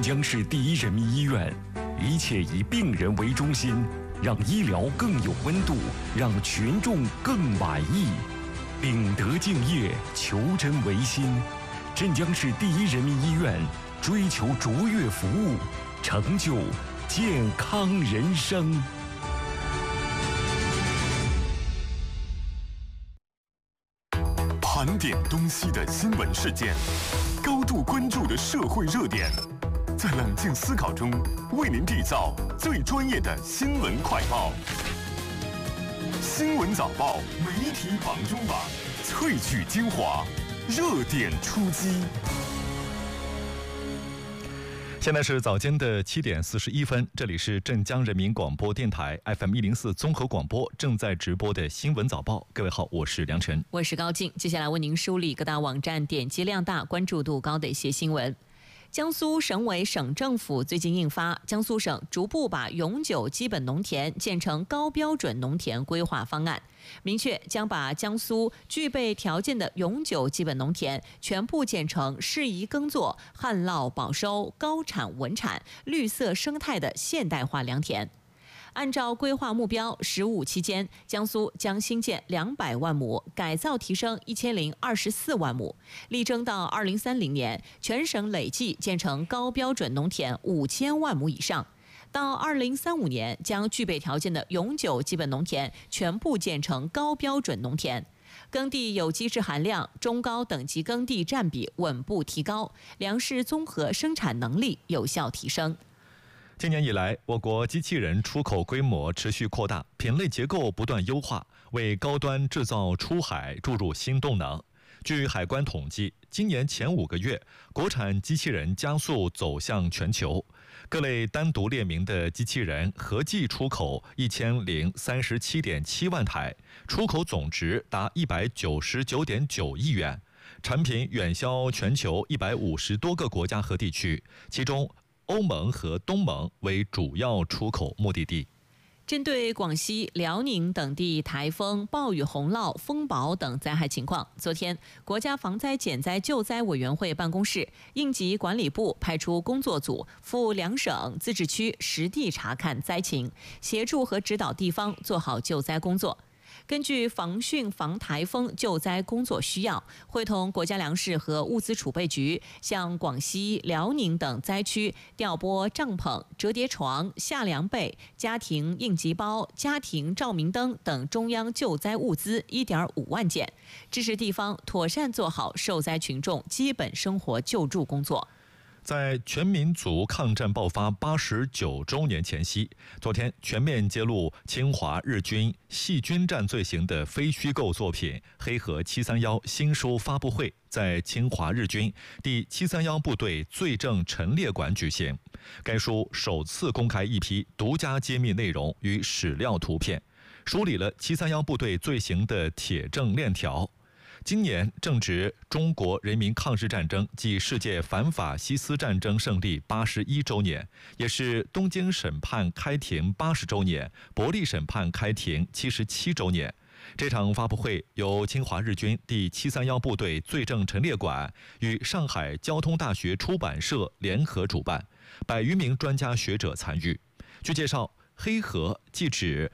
江市第一人民医院，一切以病人为中心，让医疗更有温度，让群众更满意。秉德敬业，求真维新。镇江市第一人民医院追求卓越服务，成就健康人生。盘点东西的新闻事件，高度关注的社会热点，在冷静思考中为您缔造最专业的新闻快报。新闻早报媒体榜中榜，萃取精华，热点出击。现在是早间的7点41分，这里是镇江人民广播电台 FM104 综合广播正在直播的新闻早报。各位好，我是梁晨， 我是高静。接下来为您梳理各大网站点击量大、关注度高的一些新闻。江苏省委省政府最近印发《江苏省逐步把永久基本农田建成高标准农田规划方案》，明确将把江苏具备条件的永久基本农田全部建成适宜耕作、旱涝保收、高产稳产、绿色生态的现代化良田。按照规划目标，15期间，江苏将新建200万亩，改造提升1024万亩，力争到2030年，全省累计建成高标准农田5000万亩以上。到2035年，将具备条件的永久基本农田全部建成高标准农田。耕地有机质含量、中高等级耕地占比稳步提高，粮食综合生产能力有效提升。 今年以来，我国机器人出口规模持续扩大，品类结构不断优化，为高端制造出海注入新动能。据海关统计，今年前5个月，国产机器人加速走向全球，各类单独列明的机器人合计出口1037.7万台，出口总值达199.9亿元，产品远销全球150多个国家和地区，其中欧盟和东盟为主要出口目的地。 针对广西、辽宁等地台风、暴雨、洪涝、风雹等灾害情况，昨天，国家防灾减灾救灾委员会办公室、应急管理部派出工作组赴2省自治区实地查看灾情，协助和指导地方做好救灾工作。根据防汛防台风救灾工作需要，会同国家粮食和物资储备局向广西、辽宁等灾区调拨帐篷、折叠床、夏凉被、家庭应急包、家庭照明灯等中央救灾物资1.5万件，支持地方妥善做好受灾群众基本生活救助工作。 在全民族抗战爆发89周年前夕，昨天全面揭露侵华日军细菌战罪行的非虚构作品《黑河731》新书发布会在侵华日军第731部队罪证陈列馆举行。该书首次公开一批独家揭秘内容与史料图片，梳理了731部队罪行的铁证链条。今年正值中国人民抗日战争暨世界反法西斯战争胜利81周年，也是东京审判开庭80周年、伯力审判开庭77周年。这场发布会由侵华日军第731部队罪证陈列馆与上海交通大学出版社联合主办，100余名专家学者参与。据介绍，黑河既指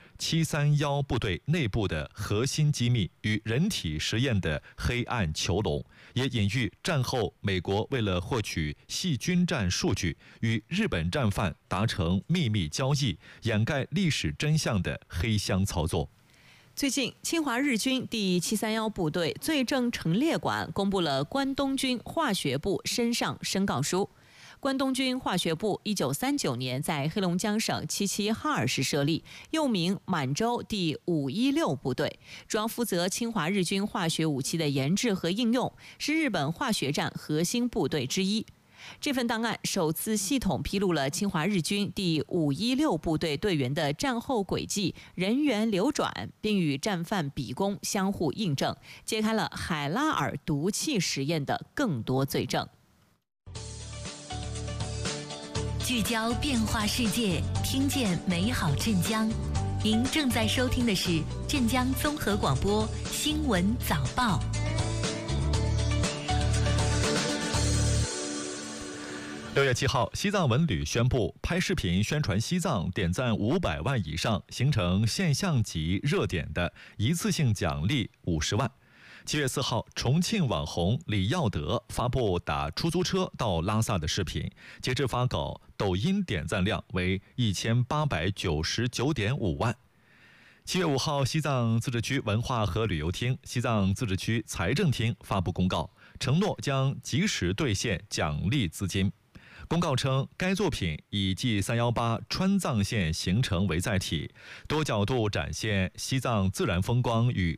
731部队内部的核心机密与人体实验的黑暗囚笼，也隐喻战后美国为了获取细菌战数据，与日本战犯达成秘密交易，掩盖历史真相的黑箱操作。 最近，侵华日军第731部队罪证陈列馆公布了关东军化学部申上申告书。关东军化学部1939年在黑龙江省齐齐哈尔市设立，又名满洲第516部队，主要负责侵华日军化学武器的研制和应用，是日本化学战核心部队之一。这份档案首次系统披露了侵华日军第516部队队员的战后轨迹、人员流转，并与战犯比供相互印证，揭开了海拉尔毒气实验的更多罪证。 聚焦变化世界，听见美好镇江。您正在收听的是镇江综合广播新闻早报。 6月7号，西藏文旅宣布，拍视频宣传西藏点赞500万以上，形成现象级热点的一次性奖励50万。7月4号，重庆网红李耀德发布打出租车到拉萨的视频，截至发稿，抖音点赞量为1899.5万。7月5号，西藏自治区文化和旅游厅、西藏自治区财政厅发布公告，承诺将及时兑现奖励资金。公告称，该作品以G318川藏线行程为载体，多角度展现西藏自然风光与